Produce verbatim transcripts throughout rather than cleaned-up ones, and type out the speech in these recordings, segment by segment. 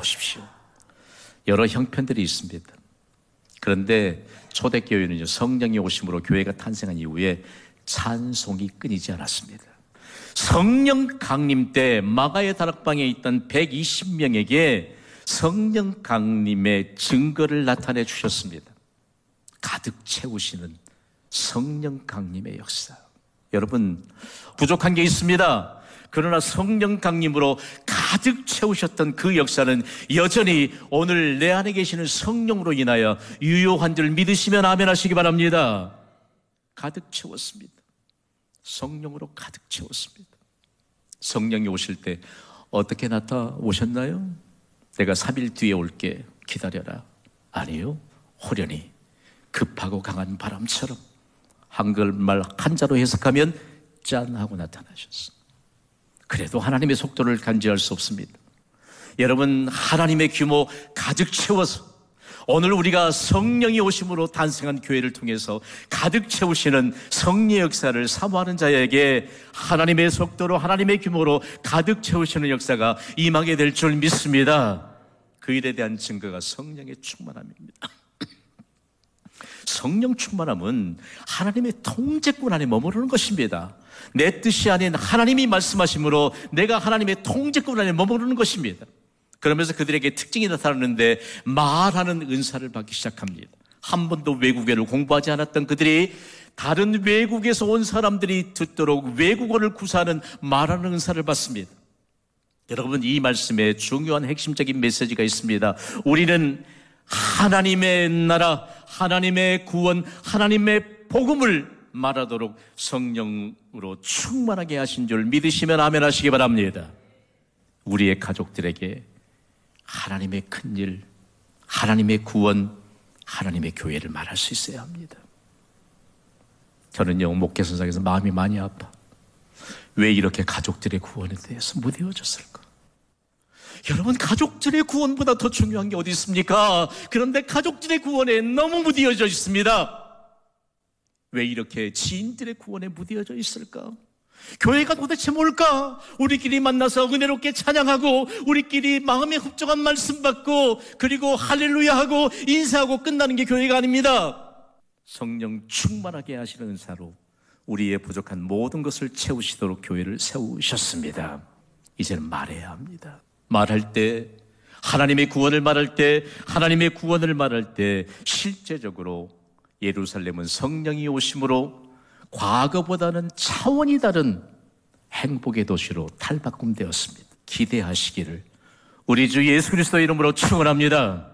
보십시오. 여러 형편들이 있습니다. 그런데 초대교회는요, 성령이 오심으로 교회가 탄생한 이후에 찬송이 끊이지 않았습니다. 성령 강림 때 마가의 다락방에 있던 백이십 명에게 성령 강림의 증거를 나타내 주셨습니다. 가득 채우시는 성령 강림의 역사. 여러분, 부족한 게 있습니다. 그러나 성령 강림으로 가득 채우셨던 그 역사는 여전히 오늘 내 안에 계시는 성령으로 인하여 유효한 줄 믿으시면 아멘 하시기 바랍니다. 가득 채웠습니다. 성령으로 가득 채웠습니다. 성령이 오실 때 어떻게 나타오셨나요? 내가 삼 일 뒤에 올게, 기다려라. 아니요, 호련히 급하고 강한 바람처럼, 한글말 한자로 해석하면 짠 하고 나타나셨어. 그래도 하나님의 속도를 간지할 수 없습니다. 여러분, 하나님의 규모 가득 채워서 오늘 우리가 성령이 오심으로 탄생한 교회를 통해서 가득 채우시는 성령의 역사를 사모하는 자에게 하나님의 속도로, 하나님의 규모로 가득 채우시는 역사가 임하게 될 줄 믿습니다. 그 일에 대한 증거가 성령의 충만함입니다. 성령 충만함은 하나님의 통제권 안에 머무르는 것입니다. 내 뜻이 아닌 하나님이 말씀하심으로 내가 하나님의 통제권 안에 머무르는 것입니다. 그러면서 그들에게 특징이 나타나는데 말하는 은사를 받기 시작합니다. 한 번도 외국어를 공부하지 않았던 그들이 다른 외국에서 온 사람들이 듣도록 외국어를 구사하는 말하는 은사를 받습니다. 여러분, 이 말씀에 중요한 핵심적인 메시지가 있습니다. 우리는 하나님의 나라, 하나님의 구원, 하나님의 복음을 말하도록 성령으로 충만하게 하신 줄 믿으시면 아멘 하시기 바랍니다. 우리의 가족들에게 하나님의 큰일, 하나님의 구원, 하나님의 교회를 말할 수 있어야 합니다. 저는요, 목회선상에서 마음이 많이 아파. 왜 이렇게 가족들의 구원에 대해서 무뎌졌을까? 여러분, 가족들의 구원보다 더 중요한 게 어디 있습니까? 그런데 가족들의 구원에 너무 무뎌져 있습니다. 왜 이렇게 지인들의 구원에 무뎌져 있을까? 교회가 도대체 뭘까? 우리끼리 만나서 은혜롭게 찬양하고, 우리끼리 마음에 흡족한 말씀 받고, 그리고 할렐루야 하고 인사하고 끝나는 게 교회가 아닙니다. 성령 충만하게 하시는 은사로 우리의 부족한 모든 것을 채우시도록 교회를 세우셨습니다. 이제는 말해야 합니다. 말할 때, 하나님의 구원을 말할 때, 하나님의 구원을 말할 때 실제적으로 예루살렘은 성령이 오심으로 과거보다는 차원이 다른 행복의 도시로 탈바꿈되었습니다. 기대하시기를 우리 주 예수 그리스도의 이름으로 축원합니다.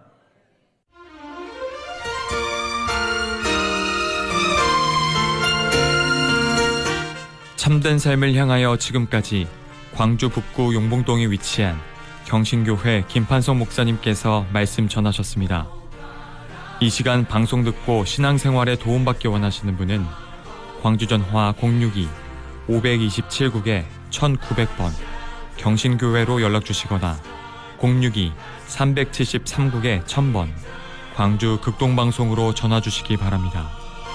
참된 삶을 향하여 지금까지 광주 북구 용봉동에 위치한 경신교회 김판성 목사님께서 말씀 전하셨습니다. 이 시간 방송 듣고 신앙생활에 도움받기 원하시는 분은 광주전화 공육이 오이칠 국에 천구백 번 경신교회로 연락주시거나 공육이 삼칠삼 국에 천 번 광주 극동방송으로 전화주시기 바랍니다.